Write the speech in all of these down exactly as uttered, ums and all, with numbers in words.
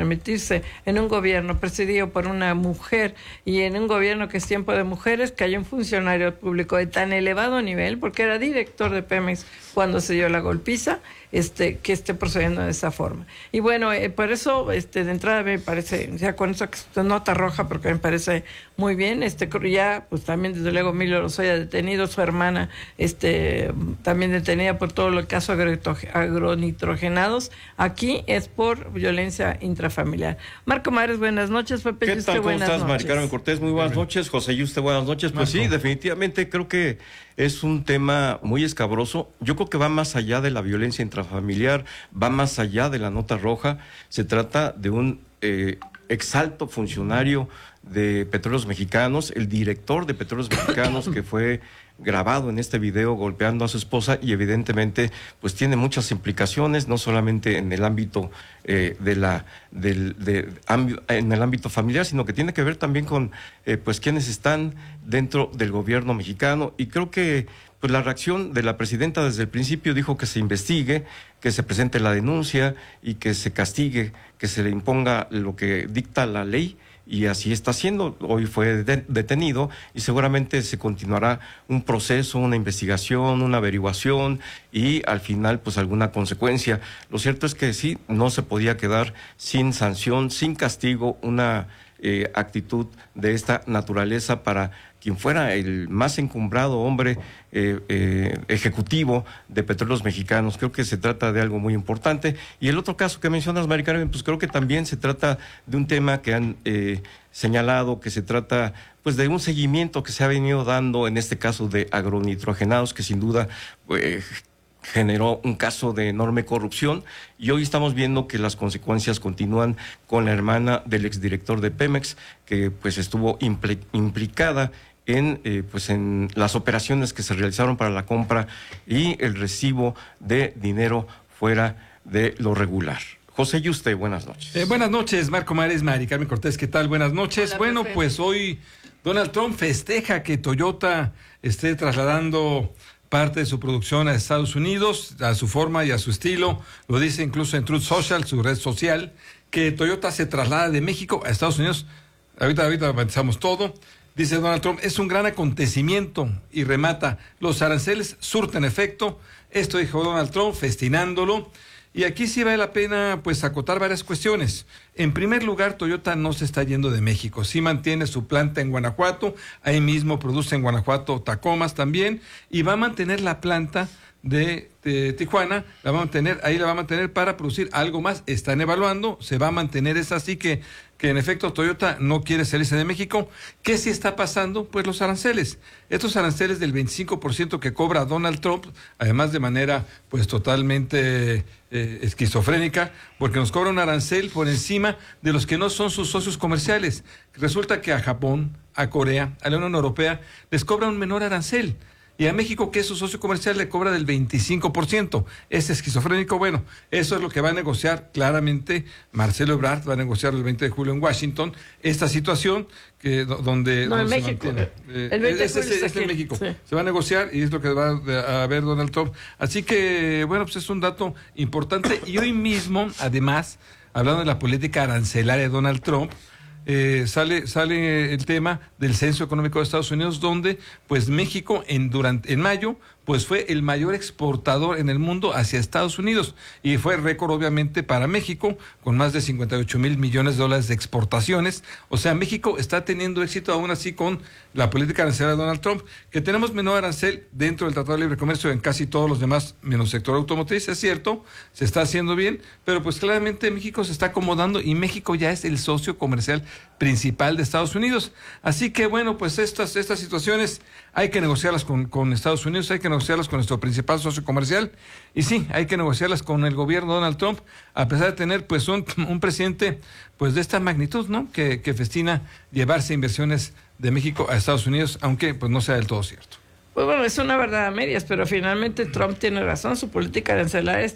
permitirse en un gobierno presidido por una mujer y en un gobierno que es tiempo de mujeres que haya un funcionario público de tan elevado nivel, porque era director de Pemex cuando se dio la golpiza, este, que esté procediendo de esa forma. Y bueno, eh, por eso, este, de entrada me parece, ya con eso que es nota roja, porque me parece muy bien, este, ya, pues también desde luego Emilio Lozoya detenido, su hermana, este, también detenida por todo el caso agronitrogenados. Aquí es por violencia intrafamiliar. Marco Mares, buenas noches. Pepe ¿Qué Yuste, tal? ¿Cómo buenas estás, noches. Mari Carmen Cortés? Muy buenas noches. José Yuste, buenas noches. Pues Marco. Sí, definitivamente creo que es un tema muy escabroso. Yo creo que va más allá de la violencia intrafamiliar, va más allá de la nota roja. Se trata de un eh, exalto funcionario de Petróleos Mexicanos, el director de Petróleos Mexicanos, que fue grabado en este video golpeando a su esposa, y evidentemente pues tiene muchas implicaciones, no solamente en el ámbito eh, de la del de, ámbito, en el ámbito familiar, sino que tiene que ver también con eh, pues quienes están dentro del gobierno mexicano. Y creo que pues la reacción de la presidenta desde el principio dijo que se investigue, que se presente la denuncia y que se castigue, que se le imponga lo que dicta la ley. Y así está haciendo. Hoy fue de- detenido y seguramente se continuará un proceso, una investigación, una averiguación y al final pues alguna consecuencia. Lo cierto es que sí, no se podía quedar sin sanción, sin castigo, una eh, actitud de esta naturaleza para quien fuera el más encumbrado hombre eh, eh, ejecutivo de Petróleos Mexicanos. Creo que se trata de algo muy importante. Y el otro caso que mencionas, Mari Carmen, pues creo que también se trata de un tema que han eh, señalado, que se trata pues de un seguimiento que se ha venido dando en este caso de agronitrogenados, que sin duda eh, generó un caso de enorme corrupción, y hoy estamos viendo que las consecuencias continúan con la hermana del exdirector de Pemex, que pues estuvo impli- implicada en eh, pues en las operaciones que se realizaron para la compra y el recibo de dinero fuera de lo regular. José Yuste, buenas noches. Eh, buenas noches, Marco Mares, Mari Carmen Cortés, ¿qué tal? Buenas noches. Hola, bueno, Pepe. pues hoy Donald Trump festeja que Toyota esté trasladando parte de su producción a Estados Unidos, a su forma y a su estilo. Lo dice incluso en Truth Social, su red social, que Toyota se traslada de México a Estados Unidos. Ahorita, ahorita avanzamos todo. Dice Donald Trump, es un gran acontecimiento, y remata, los aranceles surten efecto. Esto dijo Donald Trump, festinándolo. Y aquí sí vale la pena pues acotar varias cuestiones. En primer lugar, Toyota no se está yendo de México, sí mantiene su planta en Guanajuato, ahí mismo produce en Guanajuato Tacomas también, y va a mantener la planta de, de Tijuana, la va a mantener, ahí la va a mantener para producir algo más. Están evaluando, se va a mantener, es así que, que en efecto Toyota no quiere salirse de México. ¿Qué sí está pasando? Pues los aranceles. Estos aranceles del veinticinco por ciento que cobra Donald Trump, además de manera pues totalmente eh, esquizofrénica, porque nos cobra un arancel por encima de los que no son sus socios comerciales. Resulta que a Japón, a Corea, a la Unión Europea les cobra un menor arancel. Y a México, que es su socio comercial, le cobra del veinticinco por ciento. Es esquizofrénico. Bueno, eso es lo que va a negociar claramente Marcelo Ebrard, va a negociar el veinte de julio en Washington, esta situación que do- donde... No, en donde se México. mantiene. Eh, El veinte de es- es- julio es está en aquí. México. Sí. Se va a negociar y es lo que va a, a ver Donald Trump. Así que, bueno, pues es un dato importante. Y hoy mismo, además, hablando de la política arancelaria de Donald Trump, Eh, sale sale el tema del Censo Económico de Estados Unidos, donde pues México en durante en mayo pues fue el mayor exportador en el mundo hacia Estados Unidos, y fue récord obviamente para México, con más de cincuenta y ocho mil millones de dólares de exportaciones. O sea, México está teniendo éxito aún así con la política arancelaria de Donald Trump, que tenemos menor arancel dentro del Tratado de Libre Comercio en casi todos los demás, menos sector automotriz, es cierto, se está haciendo bien, pero pues claramente México se está acomodando y México ya es el socio comercial principal de Estados Unidos. Así que bueno, pues estas, estas situaciones hay que negociarlas con, con Estados Unidos, hay que negociarlas con nuestro principal socio comercial, y sí, hay que negociarlas con el gobierno de Donald Trump, a pesar de tener pues un, un presidente pues de esta magnitud, ¿no? Que, que festina llevarse inversiones de México a Estados Unidos, aunque pues no sea del todo cierto. Pues bueno, es una verdad a medias, pero finalmente Trump tiene razón, su política arancelaria está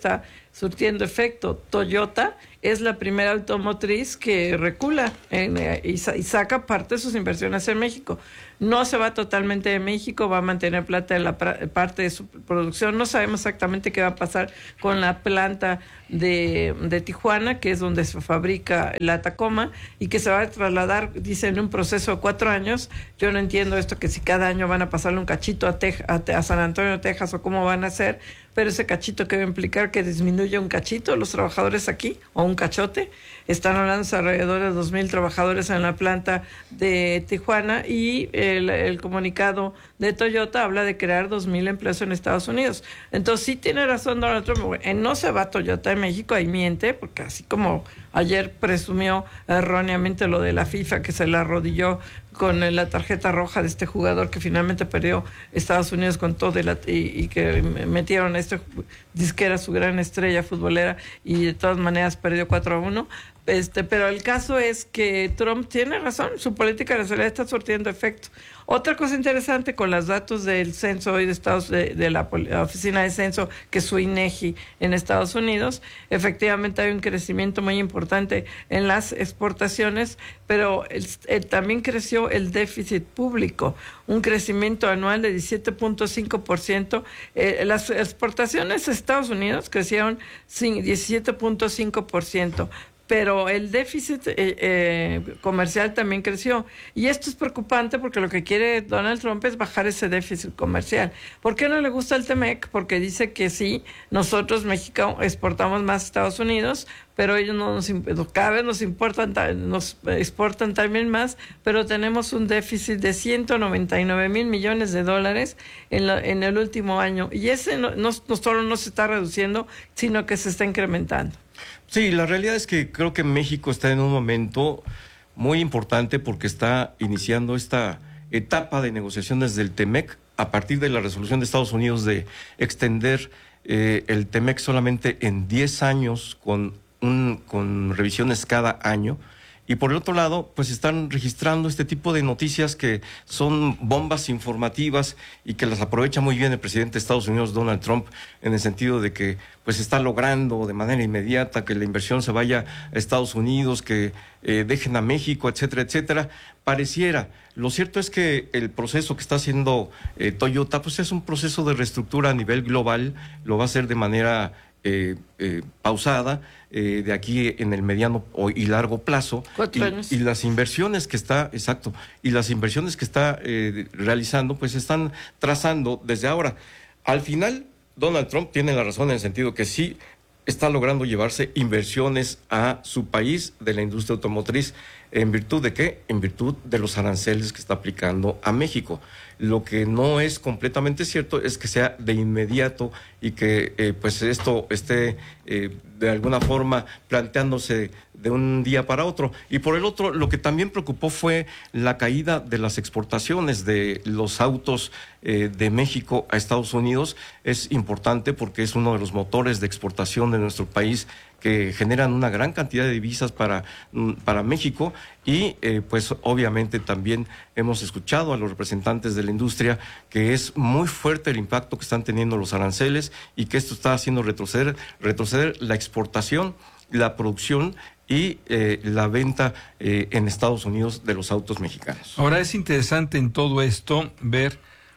surtiendo efecto. Toyota es la primera automotriz que recula en, eh, y, sa- y saca parte de sus inversiones en México. No se va totalmente de México, va a mantener plata de la pra- parte de su producción. No sabemos exactamente qué va a pasar con la planta de, de Tijuana, que es donde se fabrica la Tacoma, y que se va a trasladar, dicen, en un proceso de cuatro años. Yo no entiendo esto, que si cada año van a pasarle un cachito a, Tej- a, Te- a San Antonio, Texas, o cómo van a hacer, pero ese cachito que va a implicar que disminuya un cachito los trabajadores aquí, o un cachote. Están hablando de alrededor de dos mil trabajadores en la planta de Tijuana, y el, el comunicado de Toyota habla de crear dos mil empleos en Estados Unidos. Entonces sí tiene razón Donald Trump, eh, no se va Toyota de México, ahí miente, porque así como ayer presumió erróneamente lo de la FIFA, que se le arrodilló con la tarjeta roja de este jugador que finalmente perdió Estados Unidos con todo y, la, y, y que metieron a este disque era su gran estrella futbolera, y de todas maneras perdió cuatro a uno. Este, pero el caso es que Trump tiene razón, su política nacional está surtiendo efecto. Otra cosa interesante con los datos del censo hoy de Estados de, de la, la oficina de censo, que es su INEGI en Estados Unidos, efectivamente hay un crecimiento muy importante en las exportaciones, pero el, el, también creció el déficit público, un crecimiento anual de diecisiete punto cinco por ciento. Eh, las exportaciones a Estados Unidos crecieron diecisiete punto cinco por ciento. Pero el déficit eh, eh, comercial también creció. Y esto es preocupante porque lo que quiere Donald Trump es bajar ese déficit comercial. ¿Por qué no le gusta el T-M E C? Porque dice que sí, nosotros, México, exportamos más a Estados Unidos, pero ellos no nos, cada vez nos importan, nos exportan también más, pero tenemos un déficit de ciento noventa y nueve mil millones de dólares en, la, en el último año. Y ese no, no, no solo no se está reduciendo, sino que se está incrementando. Sí, la realidad es que creo que México está en un momento muy importante porque está iniciando esta etapa de negociaciones del T-M E C a partir de la resolución de Estados Unidos de extender eh, el T-M E C solamente en diez años con, un, con revisiones cada año. Y por el otro lado, pues están registrando este tipo de noticias que son bombas informativas y que las aprovecha muy bien el presidente de Estados Unidos, Donald Trump, en el sentido de que pues está logrando de manera inmediata que la inversión se vaya a Estados Unidos, que eh, dejen a México, etcétera, etcétera. Pareciera. Lo cierto es que el proceso que está haciendo eh, Toyota, pues es un proceso de reestructura a nivel global, lo va a hacer de manera eh, eh, pausada, Eh, de aquí en el mediano y largo plazo. Cuatro años. Y, y las inversiones que está, exacto, y las inversiones que está eh, realizando, pues están trazando desde ahora. Al final, Donald Trump tiene la razón en el sentido que sí está logrando llevarse inversiones a su país de la industria automotriz. ¿En virtud de qué? En virtud de los aranceles que está aplicando a México. Lo que no es completamente cierto es que sea de inmediato y que eh, pues esto esté eh, de alguna forma planteándose de un día para otro. Y por el otro, lo que también preocupó fue la caída de las exportaciones de los autos eh, de México a Estados Unidos. Es importante porque es uno de los motores de exportación de nuestro país, que generan una gran cantidad de divisas para, para México, y eh, pues obviamente también hemos escuchado a los representantes de la industria que es muy fuerte el impacto que están teniendo los aranceles y que esto está haciendo retroceder, retroceder la exportación, la producción y eh, la venta eh, en Estados Unidos de los autos mexicanos. Ahora es interesante en todo esto ver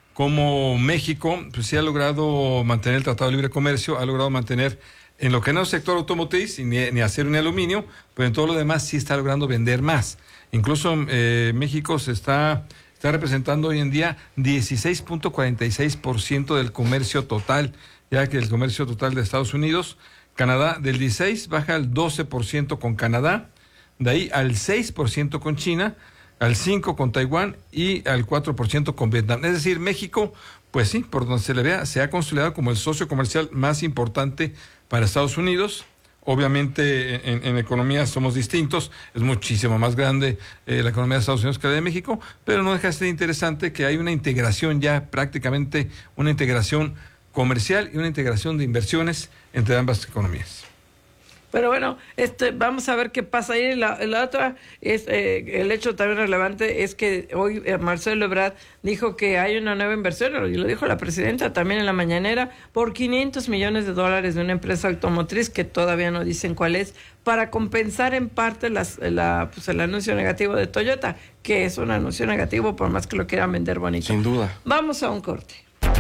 cómo México pues, sí ha logrado mantener el Tratado de Libre Comercio, ha logrado mantener en lo que no es sector automotriz, ni, ni acero ni aluminio, pero en todo lo demás sí está logrando vender más. Incluso eh, México se está, está representando hoy en día dieciséis punto cuarenta y seis por ciento del comercio total, ya que el comercio total de Estados Unidos, Canadá del dieciséis baja al doce por ciento con Canadá, de ahí al seis por ciento con China, al cinco por ciento con Taiwán y al cuatro por ciento con Vietnam. Es decir, México, pues sí, por donde se le vea, se ha consolidado como el socio comercial más importante para Estados Unidos. Obviamente en, en economía somos distintos, es muchísimo más grande eh, la economía de Estados Unidos que la de México, pero no deja de ser interesante que hay una integración ya prácticamente, una integración comercial y una integración de inversiones entre ambas economías. Pero bueno, este, vamos a ver qué pasa ahí. La, la otra, es eh, el hecho también relevante es que hoy eh, Marcelo Ebrard dijo que hay una nueva inversión, y lo dijo la presidenta también en la mañanera, por quinientos millones de dólares de una empresa automotriz que todavía no dicen cuál es, para compensar en parte las, la, pues el anuncio negativo de Toyota, que es un anuncio negativo por más que lo quieran vender bonito. Sin duda. Vamos a un corte.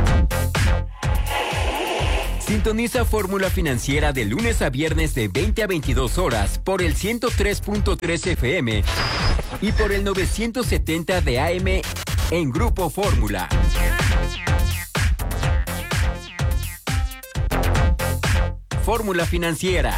Sintoniza Fórmula Financiera de lunes a viernes de veinte a veintidós horas por el ciento tres punto tres F M y por el novecientos setenta de A M en Grupo Fórmula. Fórmula Financiera.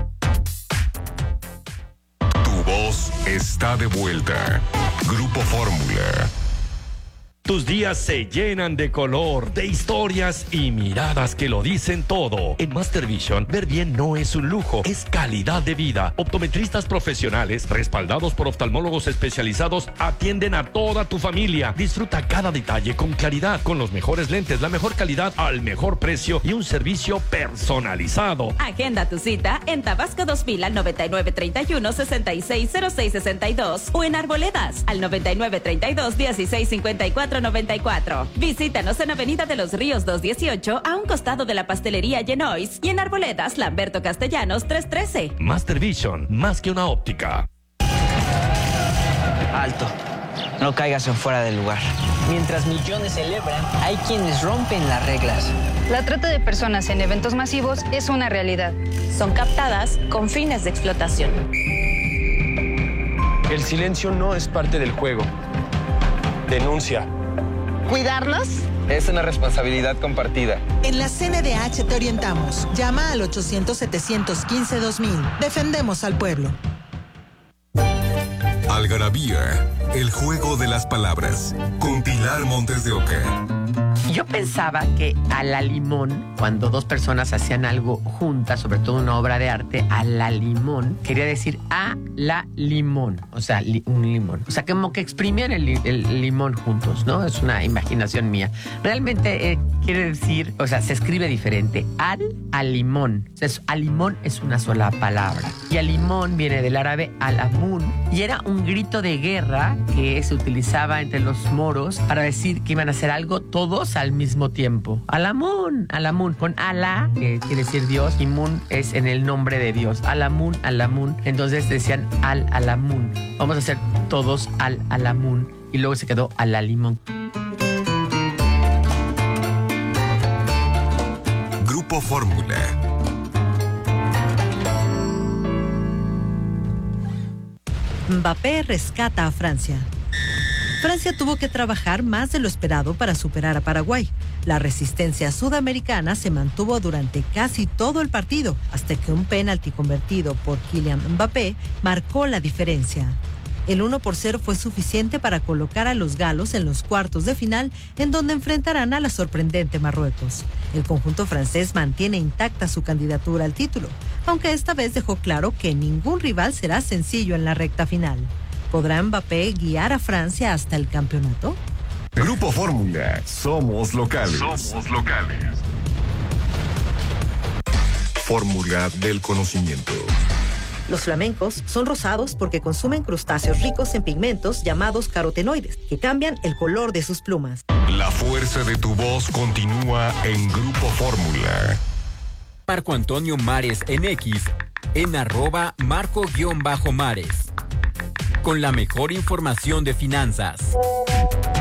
Tu voz está de vuelta. Grupo Fórmula. Tus días se llenan de color, de historias y miradas que lo dicen todo. En Master Vision, ver bien no es un lujo, es calidad de vida. Optometristas profesionales, respaldados por oftalmólogos especializados, atienden a toda tu familia. Disfruta cada detalle con claridad, con los mejores lentes, la mejor calidad al mejor precio y un servicio personalizado. Agenda tu cita en Tabasco dos mil al noventa y nueve treinta y uno sesenta y seis cero seis sesenta y dos o en Arboledas al noventa y nueve treinta y dos dieciséis cincuenta y cuatro noventa y cuatro. Visítanos en Avenida de los Ríos doscientos dieciocho, a un costado de la pastelería Genois, y en Arboledas, Lamberto Castellanos trescientos trece. Master Vision, más que una óptica. Alto, no caigas en fuera del lugar. Mientras millones celebran, hay quienes rompen las reglas. La trata de personas en eventos masivos es una realidad. Son captadas con fines de explotación. El silencio no es parte del juego. Denuncia. ¿Cuidarnos? Es una responsabilidad compartida. En la C N D H te orientamos. Llama al ochocientos setecientos quince dos mil. Defendemos al pueblo. Algarabía, el juego de las palabras. Con Pilar Montes de Oca. Yo pensaba que a la limón, cuando dos personas hacían algo juntas, sobre todo una obra de arte, a la limón, quería decir a la limón, o sea, li, un limón. O sea, como que exprimían el, el limón juntos, ¿no? Es una imaginación mía. Realmente eh, quiere decir, o sea, se escribe diferente. Al, a limón. O sea, es, a limón es una sola palabra. Y a limón viene del árabe al-amun, y era un grito de guerra que se utilizaba entre los moros para decir que iban a hacer algo todos al mismo tiempo. Alamun, Alamun, con Alá, que quiere decir Dios, y Mun es en el nombre de Dios. Alamun, Alamun. Entonces decían al Alamun. Vamos a hacer todos al Alamun. Y luego se quedó al Alimón. Grupo Fórmula. Mbappé rescata a Francia. Francia tuvo que trabajar más de lo esperado para superar a Paraguay. La resistencia sudamericana se mantuvo durante casi todo el partido, hasta que un penalti convertido por Kylian Mbappé marcó la diferencia. El uno por cero fue suficiente para colocar a los galos en los cuartos de final, en donde enfrentarán a la sorprendente Marruecos. El conjunto francés mantiene intacta su candidatura al título, aunque esta vez dejó claro que ningún rival será sencillo en la recta final. ¿Podrá Mbappé guiar a Francia hasta el campeonato? Grupo Fórmula, somos locales. Somos locales. Fórmula del conocimiento. Los flamencos son rosados porque consumen crustáceos ricos en pigmentos llamados carotenoides, que cambian el color de sus plumas. La fuerza de tu voz continúa en Grupo Fórmula. Marco Antonio Mares en X, en arroba Marco-Mares. Con la mejor información de finanzas.